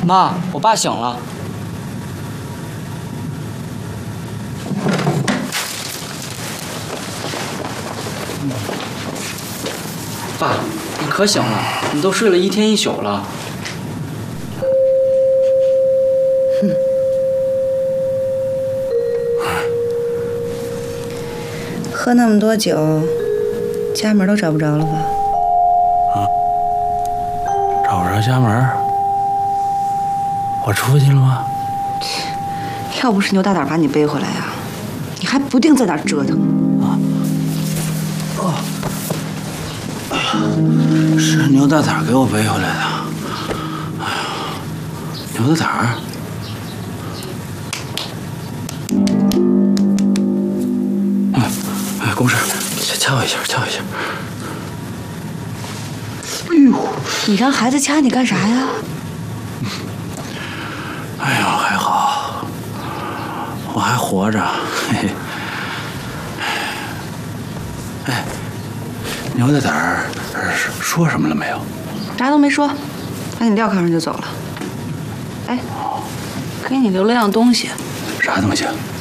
妈，我爸醒了。爸，你可醒了？你都睡了1天1宿了。 哼。喝那么多酒，家门都找不着了吧？ 啊？找不着家门？我出去了吗？ 要不是牛大胆把你背回来呀，你还不定在哪儿折腾。 啊？哦。哎呀，是牛大胆给我背回来的。哎呀，牛大胆。哎，公事，掐我一下，掐我一下。 哎呦，你让孩子掐你干啥呀？ 哎呦，还好，我还活着。嘿嘿。哎，牛大胆说什么了没有？ 啥都没说，把你撂炕上就走了。哎，给你留了样东西。 啥东西？